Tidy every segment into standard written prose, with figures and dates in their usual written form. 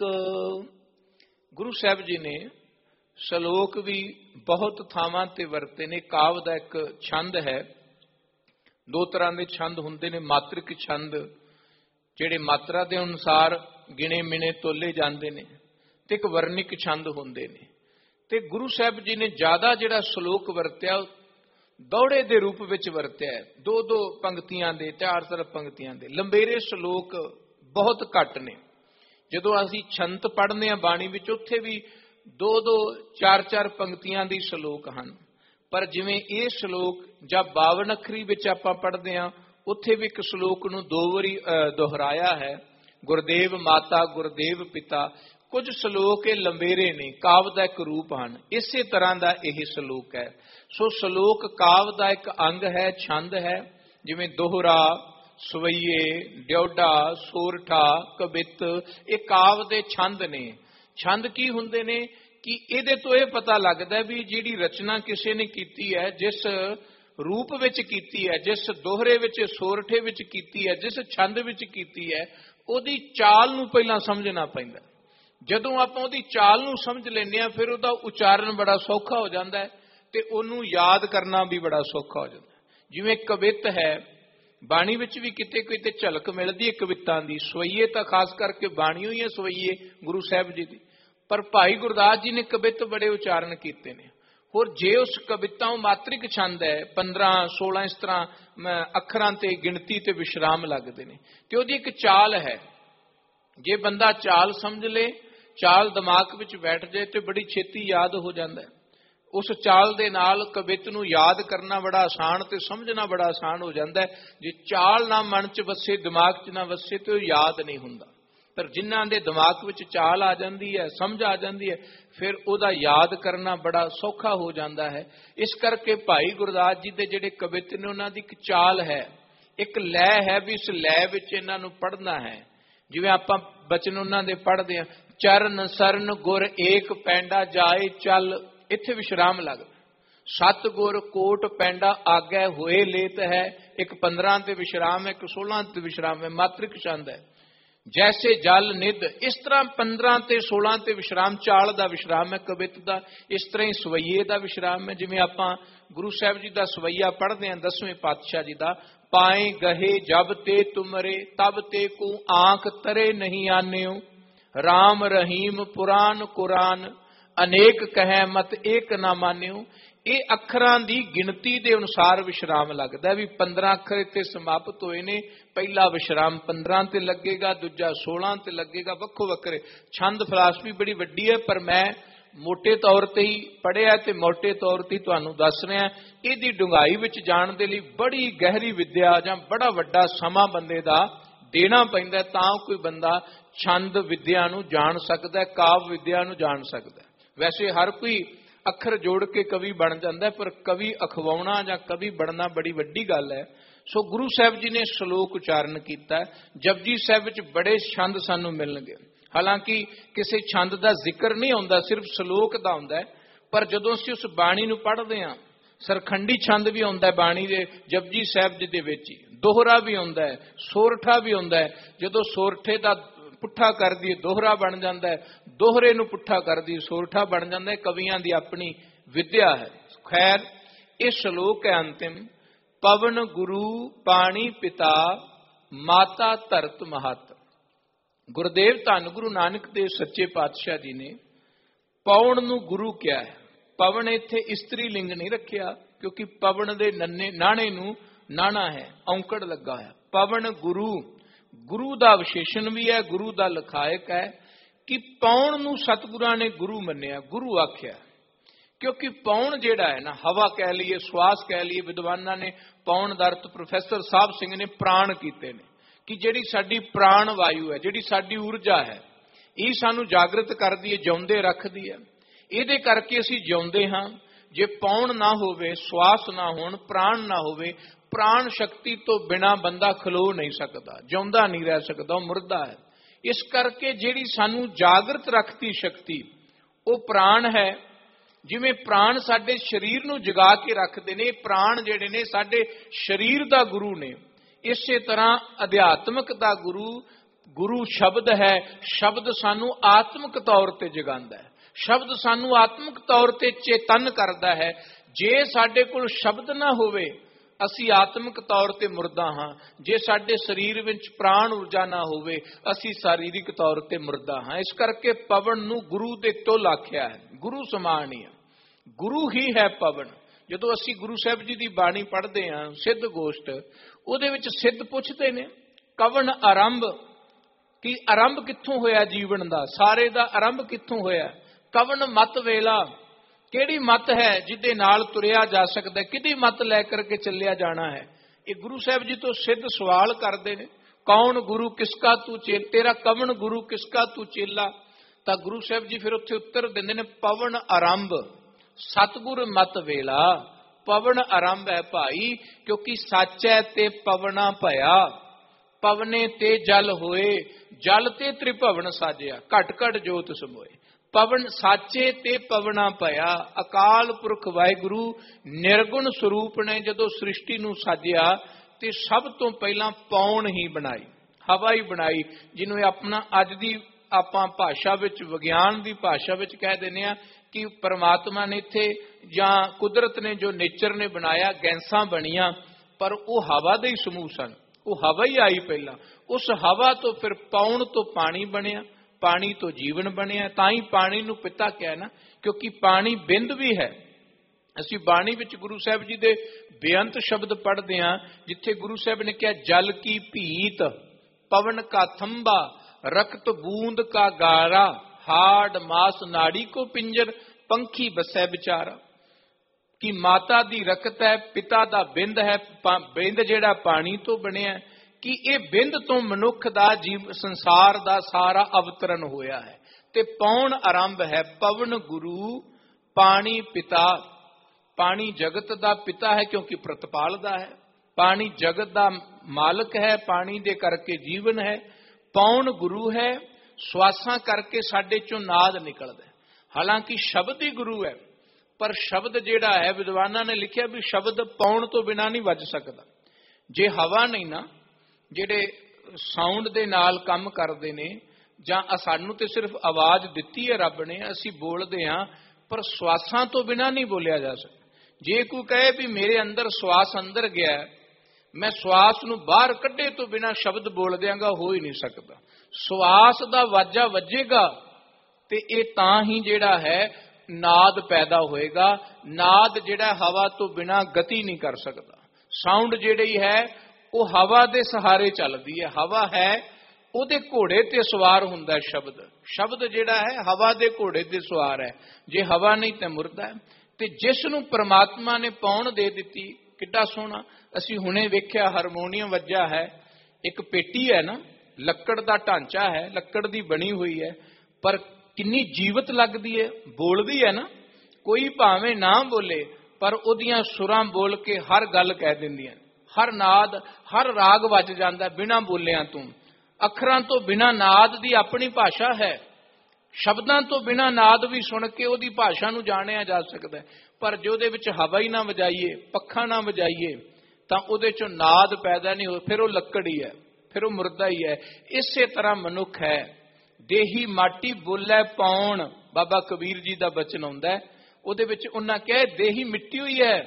गुरु साहब जी ने श्लोक भी बहुत थावां ते वरते ने। काव्य का एक छंद है, दो तरह के छंद हुंदे ने। मात्रिक छंद जिहड़े मात्रा के अनुसार गिणे मिणे तोले जाते हैं, ते एक वर्णिक छंद हुंदे ने। ते गुरु साहब जी ने ज्यादा जिहड़ा श्लोक वरत्या दौड़े दे रूप विच वरत्या है। दो दो पंक्तियां दे, चार पंक्तियां दे। लंबेरे श्लोक बहुत घट ने। जदों असीं छंत पढ़ने आ बाणी विच, उत्थे भी दो दो चार चार पंक्तियां दी श्लोक हन। पर जिवें ये श्लोक जां 52 अखरी विच आपां पढ़दे आ, उत्थे भी एक श्लोक नूं दो वारी दोहराया है, गुरदेव माता गुरदेव पिता। कुछ श्लोक ये लंबेरे ने, काव्य का एक रूप हैं। इसे तरह का यह श्लोक है। सो श्लोक काव्य का एक अंग है, छंद है। जिवें दोहरा, सवैये, ड्योडा, सोरठा, कबित, ये काव्य के छंद ने। छंद की हुंदे ने कि इहदे तो यह पता लगता है भी जिहड़ी रचना किसी ने कीती है, जिस रूप विच कीती है, जिस दोहरे विच, सोरठे विच कीती है, जिस छंद विच कीती है, उहदी चाल नूं पहलां समझना पैंदा। जदों आपां उहदी चाल नूं समझ लैंदे आ, फिर उहदा उचारण बड़ा सौखा हो जाता है ते उहनूं याद करना भी बड़ा सौखा हो जाता है। जिवें कवित है, बाणी विच भी किते किते झलक मिलदी है कवितां दी। सवैये तां खास करके बाणी ही है सवैये गुरु साहब जी दी। पर भाई गुरदास जी ने कवित बड़े उचारण कीते ने। होर जे उस कविता मात्रिक छंद है, 15 16 इस तरह अखरां ते गिणती ते विश्राम लगदे ने, ते उहदी एक चाल है। जे बंदा चाल समझ ले, चाल दिमाग विच बैठ जाए तो बड़ी छेती याद हो जाता है। उस चाल दे नाल कवित नूं याद करना बड़ा आसान ते समझना बड़ा आसान हो जाता है। जे चाल ना मन च वसे, दिमाग च ना वसे, तो याद नहीं हुंदा। पर जिन्हां दे दिमाग विच चाल आ जाती है, समझ आ जाती है, फिर उहदा याद करना बड़ा सौखा हो जाता है। इस करके भाई गुरदास जी दे जिहड़े कवित ने, उन्हां दी एक चाल है, एक लय है भी इस लय विच इन्हां नूं पढ़ना है। जिवें आपां बचन उन्हां दे पढ़दे हां, चरण सरन गुर एक पैंडा जाए चल, इत्थे विश्राम लगदा। सत गुर कोट पैंडा आगे होए लेत है, एक 15 ते विश्राम है, एक 16 ते विश्राम है। मात्रिक छंद है। जैसे जल निध, इस तरह 15 ते 16 ते विश्राम, चाल दा विश्राम है कवित दा। इस तरह ही सवैये दा विश्राम है। जिवें आपां गुरु साहब जी दा सवैया पढ़दे हां, 10वें पातशाह जी दा, पाए गहे जब ते तुमरे तब ते को आंख तरे नहीं आन्यो, राम रहीम पुराण कुरान अनेक कहे मत एक ना मान्यो। ये अखरां दी गिणती दे अनुसार विश्राम लगदा भी। 15 अखर इत्थे समाप्त होए ने, पहला विश्राम 15 ते लगेगा, दूजा 16 ते लगेगा। वक्खो वक्खरे छंद फिलासफी बड़ी वड्डी है, पर मैं मोटे तौर ते ही पढ़िया ते मोटे तौर ते तुहानूं दस रहा। इहदी डूंघाई विच जाण दे लई बड़ी गहरी विद्या जां बड़ा वड्डा समा बंदे दा देना पैंदा, तां कोई बंदा छंद विद्या नूं जाण सकदा है, काव्य विद्या नूं जाण सकदा है। वैसे हर कोई अखर जोड़ के कवि बन जाता है, पर कवि अखवाउणा जां कवि बनना बड़ी वड्डी गल है। सो गुरु साहब जी ने श्लोक उचारण किया। जपजी साहब विच बड़े छंद सानूं मिलणगे। हालांकि किसी छंद का जिक्र नहीं होंदा, सिर्फ श्लोक का होंदा है। पर जदों असीं उस बाणी नूं पढ़दे हां, सरखंडी छंद भी होंदा है बाणी दे जपजी साहब जी दे विच ही, दोहरा भी होंदा है, सोरठा भी होंदा है। जदों सोरठे दा पुट्ठा कर दी दोहरा बन जाता है, दोहरे नूं पुट्ठा कर दी सोरठा बन जाता है। कवियां दी अपनी विद्या है। खैर, ये श्लोक है अंतिम। पवन गुरु पानी पिता माता धरत महत। गुरुदेव धन गुरु नानक देव सच्चे पातशाह जी ने पवन नूं गुरु क्या है। पवन इत्थे इस्त्री लिंग नहीं रखिया, क्योंकि पवन दे नाणे नूं नाना है, औंकड़ लगा है। पवन गुरु, गुरु का विशेषण भी है, गुरु का लखायक है कि पौण नूं सतगुरां ने गुरु मन्निया, गुरु आख्या। क्योंकि पौण जिहड़ा है ना, हवा कह लीए, श्वास कह लीए, विद्वानां ने पौण दा अर्थ प्रोफैसर साहब सिंह ने प्राण कीते ने कि जिहड़ी साडी प्राण वायु है, जिहड़ी साडी ऊर्जा है, ये सानू जागृत करदी है, जिउंदे रखदी है। इहदे करके असीं जिउंदे हां। जे पौण ना होवे, श्वास ना होण, प्राण ना होवे, प्राण शक्ति तो बिना बंदा खलो नहीं सकता, जिउंदा नहीं रह सकता, मुर्दा है। इस करके जिहड़ी सानू जागृत रखती शक्ति वो प्राण है। जिवें प्राण साडे शरीर नूं जगा के रखते ने, प्राण जिहड़े ने साडे शरीर दा गुरु ने। इसे तरह अध्यात्मक दा गुरु ਗੁਰੂ ਸ਼ਬਦ ਹੈ। ਸ਼ਬਦ ਸਾਨੂੰ ਆਤਮਿਕ ਤੌਰ ਤੇ ਜਗਾਉਂਦਾ ਹੈ, ਸ਼ਬਦ ਸਾਨੂੰ ਆਤਮਿਕ ਤੌਰ ਤੇ ਚੇਤਨ ਕਰਦਾ ਹੈ। ਜੇ ਸਾਡੇ ਕੋਲ ਸ਼ਬਦ ਨਾ ਹੋਵੇ ਅਸੀਂ ਆਤਮਿਕ ਤੌਰ ਤੇ ਮੁਰਦਾ ਹਾਂ। ਜੇ ਸਾਡੇ ਸਰੀਰ ਵਿੱਚ ਪ੍ਰਾਣ ਊਰਜਾ ਨਾ ਹੋਵੇ ਅਸੀਂ ਸਰੀਰਕ ਤੌਰ ਤੇ ਮੁਰਦਾ ਹਾਂ। ਇਸ ਕਰਕੇ ਪਵਨ ਨੂੰ ਗੁਰੂ ਦੇ ਤੁਲ ਆਖਿਆ ਹੈ, ਗੁਰੂ ਸਮਾਨ ਹੀ ਹੈ, ਗੁਰੂ ਹੀ ਹੈ ਪਵਨ। ਜਦੋਂ ਅਸੀਂ ਗੁਰੂ ਸਾਹਿਬ ਜੀ ਦੀ ਬਾਣੀ ਪੜ੍ਹਦੇ ਹਾਂ ਸਿੱਧ ਗੋਸ਼ਟ, ਉਹਦੇ ਵਿੱਚ ਸਿੱਧ ਪੁੱਛਦੇ ਨੇ ਕਵਣ ਆਰੰਭ, ਕਿ ਆਰੰਭ ਕਿੱਥੋਂ ਹੋਇਆ ਜੀਵਨ ਦਾ, ਸਾਰੇ ਦਾ ਆਰੰਭ ਕਿੱਥੋਂ ਹੋਇਆ। ਕਵਣ ਮਤ ਵੇਲਾ, ਕਿਹੜੀ ਮਤ ਹੈ ਜਿਹਦੇ ਨਾਲ ਤੁਰਿਆ ਜਾ ਸਕਦਾ, ਕਿਹਦੀ ਮਤ ਲੈ ਕਰਕੇ ਚੱਲਿਆ ਜਾਣਾ ਹੈ। ਇਹ ਗੁਰੂ ਸਾਹਿਬ ਜੀ ਤੋਂ ਸਿੱਧ ਸਵਾਲ ਕਰਦੇ ਨੇ, ਕੌਣ ਗੁਰੂ ਕਿਸਕਾ ਤੂੰ ਚੇਲਾ, ਤੇਰਾ ਕਵਣ ਗੁਰੂ ਕਿਸਕਾ ਤੂੰ ਚੇਲਾ। ਤਾਂ ਗੁਰੂ ਸਾਹਿਬ ਜੀ ਫਿਰ ਉੱਥੇ ਉੱਤਰ ਦਿੰਦੇ ਨੇ ਪਵਨ ਆਰੰਭ ਸਤਿਗੁਰ ਮਤ ਵੇਲਾ। ਪਵਨ ਆਰੰਭ ਹੈ ਭਾਈ, ਕਿਉਂਕਿ ਸੱਚ ਹੈ ਤੇ ਪਵਨਾ ਭਇਆ, ਪਵਨੇ ਤੇ ਜਲ ਹੋਏ, ਜਲ ਤੇ ਤ੍ਰਿਭਵਨ ਸਾਜਿਆ, ਘਟ ਘਟ ਜੋਤ ਸਮੋਏ। ਪਵਨ ਸਾਚੇ ਤੇ ਪਵਨਾ ਭਇਆ, ਅਕਾਲ ਪੁਰਖ ਵਾਹਿਗੁਰੂ ਨਿਰਗੁਣ ਸਰੂਪ ਨੇ ਜਦੋਂ ਸ੍ਰਿਸ਼ਟੀ ਨੂੰ ਸਾਜਿਆ ਤੇ ਸਭ ਤੋਂ ਪਹਿਲਾਂ ਪੌਣ ਹੀ ਬਣਾਈ, ਹਵਾ ਹੀ ਬਣਾਈ, ਜਿਹਨੂੰ ਆਪਣਾ ਅੱਜ ਦੀ ਆਪਾਂ ਭਾਸ਼ਾ ਵਿੱਚ, ਵਿਗਿਆਨ ਦੀ ਭਾਸ਼ਾ ਵਿੱਚ ਕਹਿ ਦਿੰਦੇ ਆ ਕਿ ਪਰਮਾਤਮਾ ਨੇ ਇੱਥੇ ਜਾਂ ਕੁਦਰਤ ਨੇ ਜੋ ਨੇਚਰ ਨੇ ਬਣਾਇਆ ਗੈਸਾਂ ਬਣੀਆਂ, ਪਰ ਉਹ ਹਵਾ ਦੇ ਹੀ ਸਮੂਹ ਸਨ, ਉਹ ਹਵਾ ਹੀ ਆਈ ਪਹਿਲਾਂ। ਉਸ ਹਵਾ ਤੋਂ ਫਿਰ ਪੌਣ ਤੋਂ ਪਾਣੀ ਬਣਿਆ, ਪਾਣੀ ਤੋਂ ਜੀਵਨ ਬਣਿਆ। ਤਾਂ ਹੀ ਪਾਣੀ ਨੂੰ ਪਿਤਾ ਕਿਹਾ ਨਾ, ਕਿਉਂਕਿ ਪਾਣੀ ਬਿੰਦ ਵੀ ਹੈ। ਅਸੀਂ ਬਾਣੀ ਵਿੱਚ ਗੁਰੂ ਸਾਹਿਬ ਜੀ ਦੇ ਬੇਅੰਤ ਸ਼ਬਦ ਪੜ੍ਹਦੇ ਹਾਂ, ਜਿੱਥੇ ਗੁਰੂ ਸਾਹਿਬ ਨੇ ਕਿਹਾ ਜਲ ਕੀ ਭੀਤ, ਪਵਨ ਕਾ ਥੰਬਾ, ਰਕਤ ਬੂੰਦ ਕਾ ਗਾਰਾ, ਹਾੜ ਮਾਸ ਨਾੜੀ ਕੋ ਪਿੰਜਰ, ਪੰਖੀ ਬਸੈ ਵਿਚਾਰਾ। ਕਿ ਮਾਤਾ ਦੀ ਰਕਤ ਹੈ, ਪਿਤਾ ਦਾ ਬਿੰਦ ਹੈ, ਬਿੰਦ ਜਿਹੜਾ ਪਾਣੀ ਤੋਂ ਬਣਿਆ, ਕਿ ਇਹ ਬਿੰਦ ਤੋਂ ਮਨੁੱਖ ਦਾ ਜੀਵ ਸੰਸਾਰ ਦਾ ਸਾਰਾ ਅਵਤਰਨ ਹੋਇਆ ਹੈ। ਤੇ ਪੌਣ ਆਰੰਭ ਹੈ ਪਵਨ ਗੁਰੂ, ਪਾਣੀ ਪਿਤਾ। ਪਾਣੀ ਜਗਤ ਦਾ ਪਿਤਾ ਹੈ ਕਿਉਂਕਿ ਪ੍ਰਤਪਾਲਦਾ ਹੈ, ਪਾਣੀ ਜਗਤ ਦਾ ਮਾਲਕ ਹੈ, ਪਾਣੀ ਦੇ ਕਰਕੇ ਜੀਵਨ ਹੈ। ਪੌਣ ਗੁਰੂ ਹੈ, ਸਵਾਸਾਂ ਕਰਕੇ ਸਾਡੇ ਚੋਂ ਨਾਦ ਨਿਕਲਦਾ। ਹਾਲਾਂਕਿ ਸ਼ਬਦ ਹੀ ਗੁਰੂ ਹੈ, ਪਰ ਸ਼ਬਦ ਜਿਹੜਾ ਹੈ ਵਿਦਵਾਨਾਂ ਨੇ ਲਿਖਿਆ ਵੀ ਸ਼ਬਦ ਪੌਣ ਤੋਂ ਬਿਨਾਂ ਨਹੀਂ ਵੱਜ ਸਕਦਾ। ਜੇ ਹਵਾ ਨਹੀਂ ਨਾ, ਜਿਹੜੇ ਸਾਊਂਡ ਦੇ ਨਾਲ ਕੰਮ ਕਰਦੇ ਨੇ, ਜਾਂ ਸਾਨੂੰ ਤੇ ਸਿਰਫ ਆਵਾਜ਼ ਦਿੱਤੀ ਹੈ ਰੱਬ ਨੇ, ਅਸੀਂ ਬੋਲਦੇ ਹਾਂ, ਪਰ ਸਵਾਸਾਂ ਤੋਂ ਬਿਨਾਂ ਨਹੀਂ ਬੋਲਿਆ ਜਾ ਸਕਦਾ। ਜੇ ਕੋਈ ਕਹੇ ਵੀ ਮੇਰੇ ਅੰਦਰ ਸਵਾਸ ਅੰਦਰ ਗਿਆ, ਮੈਂ ਸਵਾਸ ਨੂੰ ਬਾਹਰ ਕੱਢੇ ਤੋਂ ਬਿਨਾਂ ਸ਼ਬਦ ਬੋਲ ਦਿਆਂਗਾ, ਹੋ ਹੀ ਨਹੀਂ ਸਕਦਾ। ਸਵਾਸ ਦਾ ਵਾਜਾ ਵੱਜੇਗਾ ਤੇ ਇਹ ਤਾਂ ਹੀ ਜਿਹੜਾ ਹੈ ਨਾਦ ਪੈਦਾ ਹੋਏਗਾ। ਨਾਦ ਜਿਹੜਾ ਹਵਾ ਤੋਂ ਬਿਨਾਂ ਗਤੀ ਨਹੀਂ ਕਰ ਸਕਦਾ। ਸਾਊਂਡ ਜਿਹੜੀ ਹੈ ਉਹ ਹਵਾ ਦੇ ਸਹਾਰੇ ਚੱਲਦੀ ਹੈ। ਹਵਾ ਹੈ, ਉਹਦੇ ਘੋੜੇ ਤੇ ਸਵਾਰ ਹੁੰਦਾ ਸ਼ਬਦ। ਸ਼ਬਦ ਜਿਹੜਾ ਹੈ ਹਵਾ ਦੇ ਘੋੜੇ ਤੇ ਸਵਾਰ ਹੈ। ਜੇ ਹਵਾ ਨਹੀਂ ਤਾਂ ਮੁਰਦਾ ਹੈ। ਤੇ ਜਿਸ ਨੂੰ ਪ੍ਰਮਾਤਮਾ ਨੇ ਪੌਣ ਦੇ ਦਿੱਤੀ, ਕਿੱਡਾ ਸੋਹਣਾ। ਅਸੀਂ ਹੁਣੇ ਵੇਖਿਆ ਹਾਰਮੋਨੀਅਮ ਵੱਜਾ ਹੈ, ਇੱਕ ਪੇਟੀ ਹੈ ਨਾ, ਲੱਕੜ ਦਾ ਢਾਂਚਾ ਹੈ, ਲੱਕੜ ਦੀ ਬਣੀ ਹੋਈ ਹੈ, ਪਰ ਕਿੰਨੀ ਜੀਵਤ ਲੱਗਦੀ ਹੈ, ਬੋਲਦੀ ਹੈ ਨਾ। ਕੋਈ ਭਾਵੇਂ ਨਾ ਬੋਲੇ ਪਰ ਉਹਦੀਆਂ ਸੁਰਾਂ ਬੋਲ ਕੇ ਹਰ ਗੱਲ ਕਹਿ ਦਿੰਦੀਆਂ, ਹਰ ਨਾਦ ਹਰ ਰਾਗ ਵੱਜ ਜਾਂਦਾ ਬਿਨਾਂ ਬੋਲਿਆਂ ਤੋਂ। ਅੱਖਰਾਂ ਤੋਂ ਬਿਨਾਂ ਨਾਦ ਦੀ ਆਪਣੀ ਭਾਸ਼ਾ ਹੈ। ਸ਼ਬਦਾਂ ਤੋਂ ਬਿਨਾਂ ਨਾਦ ਵੀ ਸੁਣ ਕੇ ਉਹਦੀ ਭਾਸ਼ਾ ਨੂੰ ਜਾਣਿਆ ਜਾ ਸਕਦਾ। ਪਰ ਜੇ ਉਹਦੇ ਵਿੱਚ ਹਵਾ ਹੀ ਨਾ ਵਜਾਈਏ, ਪੱਖਾ ਨਾ ਵਜਾਈਏ, ਤਾਂ ਉਹਦੇ ਚੋਂ ਨਾਦ ਪੈਦਾ ਨਹੀਂ ਹੋ, ਫਿਰ ਉਹ ਲੱਕੜ ਹੀ ਹੈ, ਫਿਰ ਉਹ ਮੁਰਦਾ ਹੀ ਹੈ। ਇਸੇ ਤਰ੍ਹਾਂ ਮਨੁੱਖ ਹੈ। ਦੇਹੀ ਮਾਟੀ ਬੋਲੇ ਪੌਣ, ਬਾਬਾ ਕਬੀਰ ਜੀ ਦਾ ਬਚਨ ਆਉਂਦਾ, ਉਹਦੇ ਵਿੱਚ ਉਹਨਾਂ ਕਿਹਾ ਦੇਹੀ ਮਿੱਟੀ ਹੋਈ ਹੈ,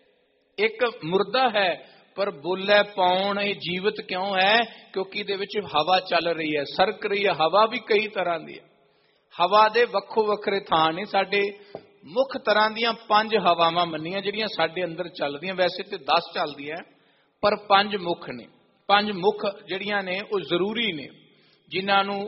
ਇੱਕ ਮੁਰਦਾ ਹੈ, ਪਰ ਬੋਲੇ ਪੌਣ। ਇਹ ਜੀਵਤ ਕਿਉਂ ਹੈ? ਕਿਉਂਕਿ ਇਹਦੇ ਵਿੱਚ ਹਵਾ ਚੱਲ ਰਹੀ ਹੈ, ਸਰਕ ਰਹੀ ਹੈ। ਹਵਾ ਵੀ ਕਈ ਤਰ੍ਹਾਂ ਦੀ ਹੈ। ਹਵਾ ਦੇ ਵੱਖੋ ਵੱਖਰੇ ਥਾਂ ਨੇ। ਸਾਡੇ ਮੁੱਖ ਤਰ੍ਹਾਂ ਦੀਆਂ 5 ਹਵਾਵਾਂ ਮੰਨੀਆਂ ਜਿਹੜੀਆਂ ਸਾਡੇ ਅੰਦਰ ਚੱਲਦੀਆਂ। ਵੈਸੇ ਤੇ 10 ਚੱਲਦੀਆਂ, ਪਰ 5 ਮੁੱਖ ਨੇ। 5 ਮੁੱਖ ਜਿਹੜੀਆਂ ਨੇ ਉਹ ਜ਼ਰੂਰੀ ਨੇ, ਜਿਨ੍ਹਾਂ ਨੂੰ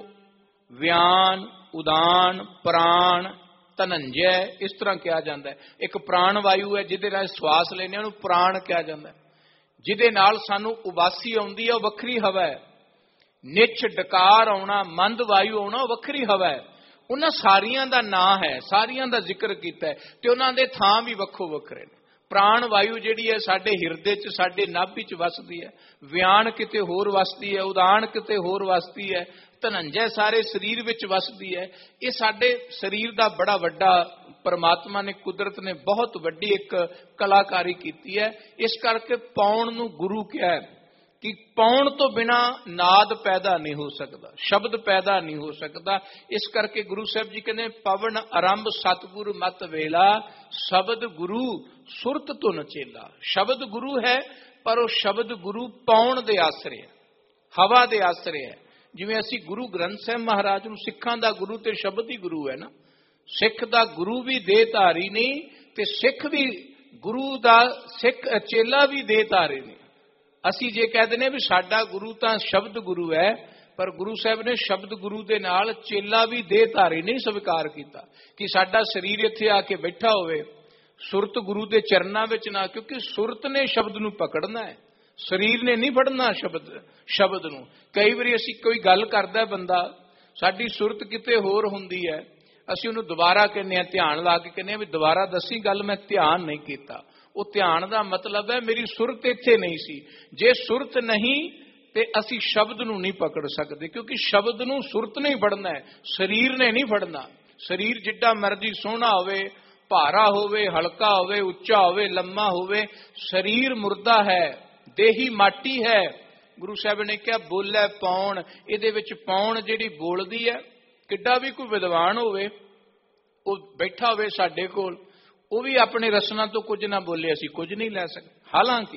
ਵਿਆਨ, ਉਦਾਨ, ਪ੍ਰਾਣ, ਧਨੰਜੈ ਇਸ ਤਰ੍ਹਾਂ ਕਿਹਾ ਜਾਂਦਾ ਹੈ। ਇੱਕ ਪ੍ਰਾਣ ਵਾਯੂ ਹੈ ਜਿਹਦੇ ਨਾਲ ਸਵਾਸ ਲੈਂਦੇ, ਉਹਨੂੰ ਪ੍ਰਾਣ ਕਿਹਾ ਜਾਂਦਾ। ਜਿਹਦੇ ਨਾਲ ਸਾਨੂੰ ਉਬਾਸੀ ਆਉਂਦੀ ਹੈ ਉਹ ਵੱਖਰੀ ਹਵਾ ਹੈ। ਨਿੱਛ ਡਕਾਰ ਆਉਣਾ, ਮੰਦ ਵਾਯੂ ਆਉਣਾ, ਉਹ ਵੱਖਰੀ ਹਵਾ ਹੈ। ਉਹਨਾਂ ਸਾਰੀਆਂ ਦਾ ਨਾਂ ਹੈ, ਸਾਰੀਆਂ ਦਾ ਜ਼ਿਕਰ ਕੀਤਾ ਹੈ, ਤੇ ਉਹਨਾਂ ਦੇ ਥਾਂ ਵੀ ਵੱਖੋ ਵੱਖਰੇ ਨੇ। ਪ੍ਰਾਣ ਵਾਯੂ ਜਿਹੜੀ ਹੈ ਸਾਡੇ ਹਿਰਦੇ 'ਚ, ਸਾਡੇ ਨਾਭੀ 'ਚ ਵਸਦੀ ਹੈ। ਵਿਆਨ ਕਿਤੇ ਹੋਰ ਵਸਦੀ ਹੈ, ਉਦਾਨ ਕਿਤੇ ਹੋਰ ਵਸਦੀ ਹੈ, ਧਨੰਜੈ ਸਾਰੇ ਸਰੀਰ ਵਿੱਚ ਵਸਦੀ ਹੈ। ਇਹ ਸਾਡੇ ਸਰੀਰ ਦਾ ਬੜਾ ਵੱਡਾ ਪਰਮਾਤਮਾ ਨੇ, ਕੁਦਰਤ ਨੇ ਬਹੁਤ ਵੱਡੀ ਇੱਕ ਕਲਾਕਾਰੀ ਕੀਤੀ ਹੈ। ਇਸ ਕਰਕੇ ਪੌਣ ਨੂੰ ਗੁਰੂ ਕਿਹਾ ਹੈ। कि पाउण तो बिना नाद पैदा नहीं हो सकता, शब्द पैदा नहीं हो सकता। इस करके गुरु साहब जी कहते पवन आरंभ सतगुरु मत वेला, शब्द गुरु सुरत तो नचेला। शब्द गुरु है पर वो शब्द गुरु पाउण दे आसरे है, हवा दे आसरे है। जिवें असीं गुरु ग्रंथ साहिब महाराज नूं सिखां दा गुरु ते शब्द ही गुरु है ना। सिख दा गुरु भी देहधारी नहीं ते सिख भी गुरु दा सिख चेला भी देहधारी नहीं। असी जे कह देने भी साडा गुरु तां शब्द गुरु है, पर गुरु साहब ने शब्द गुरु दे नाल चेला भी देहधारी नहीं स्वीकार किया कि साडा शरीर इत्थे आके बैठा होवे, सुरत गुरु दे चरनां विच ना, क्योंकि सुरत ने शब्द नूं पकड़ना है, शरीर ने नहीं फड़ना शब्द नूं। कई बारी असी कोई गल करदा बंदा, साडी सुरत किते होर हुंदी है, असी उहनूं दुबारा कहने आ, ध्यान ला के कहने भी दुबारा दसी गल, मैं ध्यान नहीं कीता। वो ध्यान का मतलब है मेरी सुरत इत्थे नहीं सी। जे सुरत नहीं ते असी शब्द नूं नहीं पकड़ सकते, क्योंकि शब्द नूं सुरत ने ही फड़ना है, शरीर ने नहीं फड़ना। शरीर जिड्डा मर्जी सोहना होवे, भारा होवे, हल्का होवे, उच्चा होवे, लम्मा होवे, शरीर मुर्दा है, देही माटी है। गुरु साहब ने कहा बोले पौण, इहदे विच पौण जिहड़ी बोलदी है, किड्डा भी कोई विद्वान होवे, वो बैठा होवे साडे कोल, वो भी अपने रसना तो कुछ ना बोले, असी कुछ नहीं लै सकते। हालांकि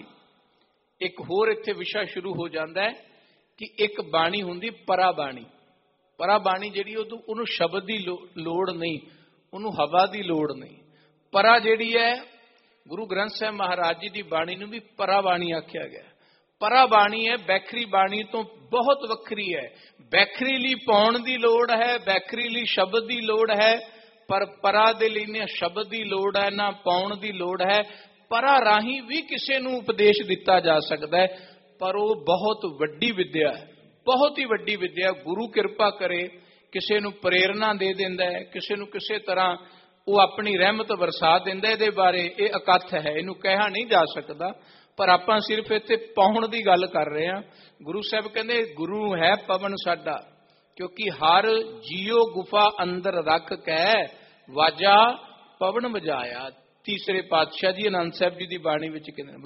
एक होर इत्थे विषय शुरू हो जाता है कि एक बाणी हुंदी परा बाणी। परा बाणी जिहड़ी उहनूं शब्द की लोड़ नहीं, उहनूं हवा की लोड़ नहीं। परा जिहड़ी है गुरु ग्रंथ साहिब महाराज जी की बाणी नूं भी परा बाणी आख्या गया। परा बाणी है बैखरी बाणी तो बहुत वखरी है। बैखरी लई पाउण दी लोड़ है, बैखरी लई शब्द की लोड़ है, पर परा दे लई ना शब्द की लोड़ है ना पाउण की लोड़ है। परा राही भी किसी नूं उपदेश दिता जा सकता है, पर वो बहुत वड्डी विद्या है, बहुत ही वड्डी विद्या। गुरु कृपा करे किसी नूं प्रेरणा दे दिंदा है, किसी नूं किसी तरह वो अपनी रहमत वरसा दिंदा है। इहदे बारे ये अकथ है, इनू कहा नहीं जा सकता, पर आपां सिर्फ इत्थे पाउण दी गल कर रहे हैं। गुरु साहब कहंदे गुरु है पवन साडा, क्योंकि हर जियो गुफा अंदर रख कै वाजा पवन बजाया। तीसरे पातशाह जी आनंद साहब जी की बाणी विच कहंदे